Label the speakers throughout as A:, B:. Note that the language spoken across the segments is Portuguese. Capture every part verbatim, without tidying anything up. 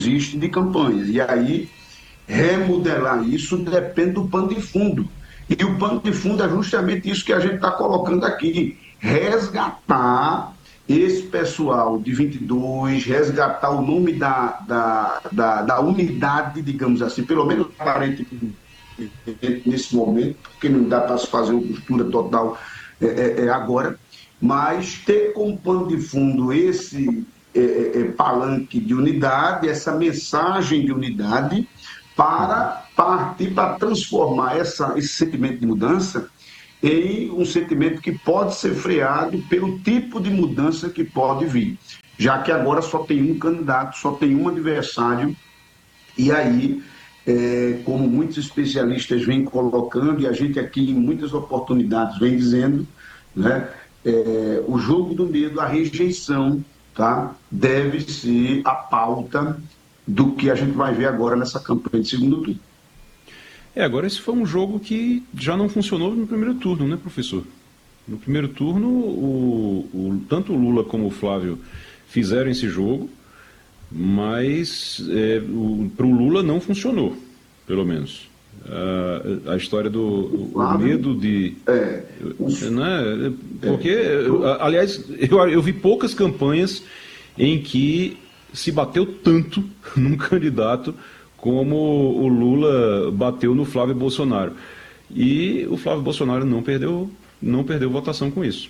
A: existe de campanha. E aí, remodelar isso depende do pano de fundo. E o pano de fundo é justamente isso que a gente está colocando aqui: resgatar esse pessoal de vinte e dois, resgatar o nome da, da, da, da unidade, digamos assim, pelo menos aparentemente nesse momento, porque não dá para se fazer uma costura total é, é, é agora, mas ter como pano de fundo esse é, é, palanque de unidade, essa mensagem de unidade, para partir para transformar essa, esse sentimento de mudança em um sentimento que pode ser freado pelo tipo de mudança que pode vir, já que agora só tem um candidato, só tem um adversário, e aí, é, como muitos especialistas vêm colocando, e a gente aqui em muitas oportunidades vem dizendo, né, é, o jogo do medo, a rejeição, tá, deve ser a pauta do que a gente vai ver agora nessa campanha de segundo turno.
B: É, agora esse foi um jogo que já não funcionou no primeiro turno, né, professor? No primeiro turno, o, o, tanto o Lula como o Flávio fizeram esse jogo, mas é, para o Lula não funcionou, pelo menos. A, a história do o, o medo de...
A: É,
B: né, porque, é, aliás, eu, eu vi poucas campanhas em que se bateu tanto num candidato como o Lula bateu no Flávio Bolsonaro. E o Flávio Bolsonaro não perdeu, não perdeu votação com isso.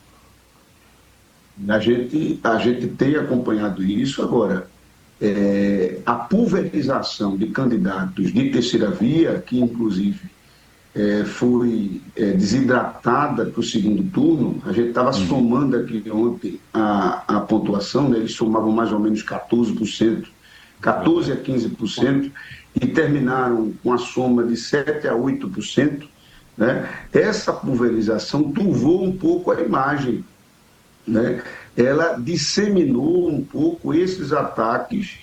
A: A gente, a gente tem acompanhado isso agora. É, a pulverização de candidatos de terceira via, que inclusive é, foi é, desidratada para o segundo turno, a gente estava somando aqui ontem a, a pontuação, né, eles somavam mais ou menos quatorze por cento, quatorze a quinze por cento, e terminaram com a soma de sete a oito por cento. Né? Essa pulverização turvou um pouco a imagem, né? Ela disseminou um pouco esses ataques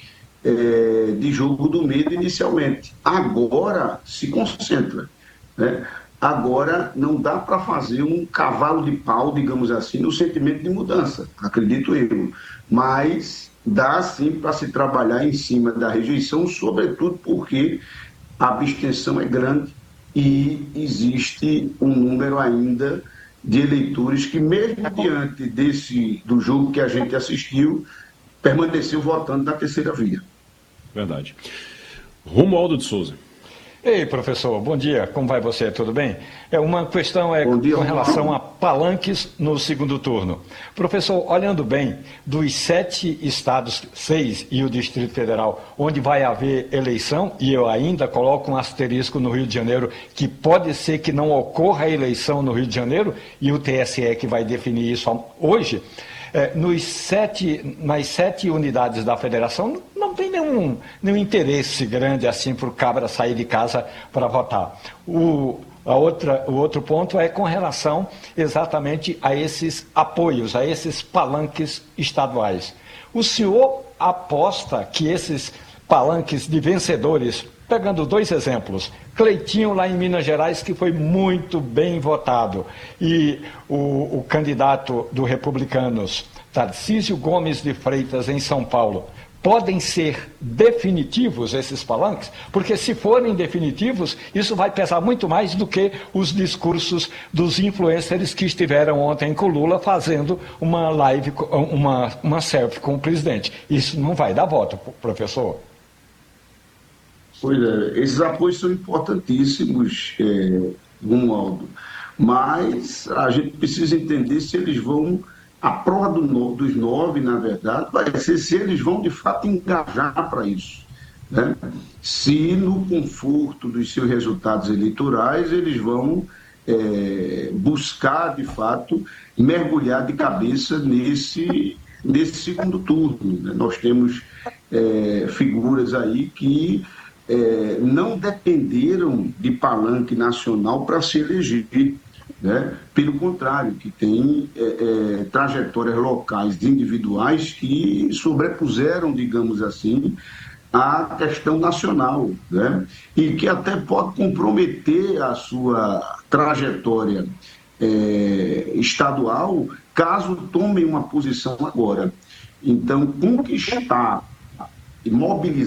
A: é, de jogo do medo inicialmente. Agora se concentra, né? Agora não dá para fazer um cavalo de pau, digamos assim, no sentimento de mudança, acredito eu, mas dá sim para se trabalhar em cima da rejeição, sobretudo porque a abstenção é grande e existe um número ainda de eleitores que, mesmo diante desse, do jogo que a gente assistiu, permaneceu votando na terceira via.
B: Verdade. Romualdo de Souza.
C: Ei, professor, bom dia, como vai você? Tudo bem? É, uma questão é
A: dia,
C: com relação a palanques no segundo turno. Professor, olhando bem, dos sete estados, seis e o Distrito Federal, onde vai haver eleição, e eu ainda coloco um asterisco no Rio de Janeiro, que pode ser que não ocorra a eleição no Rio de Janeiro, e o T S E que vai definir isso hoje, é, nos sete, nas sete unidades da federação, não tem nenhum, nenhum interesse grande assim para o cabra sair de casa para votar. O, a outra, o outro ponto é com relação exatamente a esses apoios, a esses palanques estaduais. O senhor aposta que esses palanques de vencedores, pegando dois exemplos, Cleitinho lá em Minas Gerais, que foi muito bem votado, e o, o candidato do Republicanos, Tarcísio Gomes de Freitas, em São Paulo, podem ser definitivos esses palanques? Porque se forem definitivos, isso vai pesar muito mais do que os discursos dos influencers que estiveram ontem com o Lula fazendo uma live, uma, uma selfie com o presidente. Isso não vai dar voto, professor.
A: Pois é, esses apoios são importantíssimos, é, Romualdo, mas a gente precisa entender se eles vão, a prova do no, dos nove, na verdade, vai ser se eles vão de fato engajar para isso, né? Se no conforto dos seus resultados eleitorais eles vão é, buscar de fato mergulhar de cabeça nesse, nesse segundo turno, né? Nós temos é, figuras aí que É, não dependeram de palanque nacional para se eleger, né? Pelo contrário, que tem é, é, trajetórias locais individuais que sobrepuseram, digamos assim, a questão nacional, né? E que até pode comprometer a sua trajetória é, estadual caso tomem uma posição agora. Então, conquistar mobilizar